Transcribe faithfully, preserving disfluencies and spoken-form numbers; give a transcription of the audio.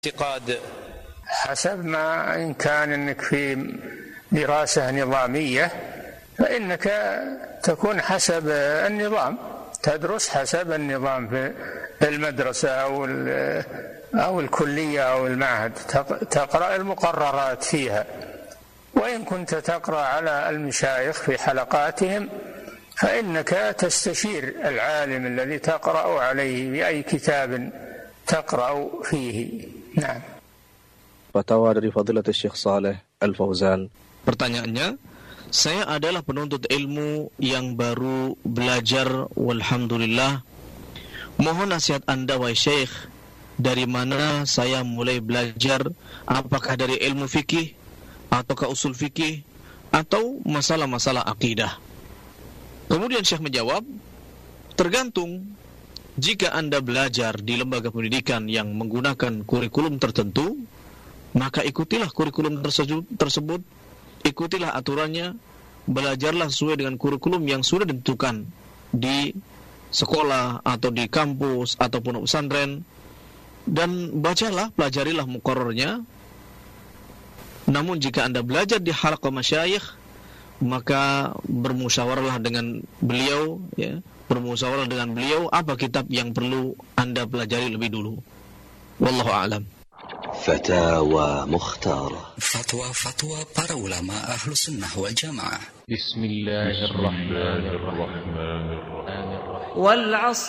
اعتقاد حسب ما إن كان إنك في دراسة نظامية فإنك تكون حسب النظام، تدرس حسب النظام في المدرسة أو أو الكلية أو المعهد، تقرأ المقررات فيها. وإن كنت تقرأ على المشايخ في حلقاتهم فإنك تستشير العالم الذي تقرأ عليه بأي كتاب تقرأ فيه. Nah. Fatwa dari Fadilatul Syekh Saleh Al-Fauzan. Pertanyaannya, saya adalah penuntut ilmu yang baru belajar, walhamdulillah. Mohon nasihat Anda wahai Syekh, dari mana saya mulai belajar? Apakah dari ilmu fikih ataukah usul fikih atau masalah-masalah akidah? Kemudian Syekh menjawab, tergantung. Jika Anda belajar di lembaga pendidikan yang menggunakan kurikulum tertentu, maka ikutilah kurikulum tersebut, ikutilah aturannya, belajarlah sesuai dengan kurikulum yang sudah ditentukan di sekolah atau di kampus ataupun pesantren, dan bacalah, pelajarilah muqarrarnya. Namun jika Anda belajar di halaqah masyayikh, maka bermusyawarahlah dengan beliau, ya, bermusyawarah dengan beliau apa kitab yang perlu Anda pelajari lebih dulu. Wallahu a'lam. Fatawa Mukhtarah. Fatwa-fatwa para ulama ahlu sunnah wal jamaah. Bismillahirrahmanirrahim. Wal 'asr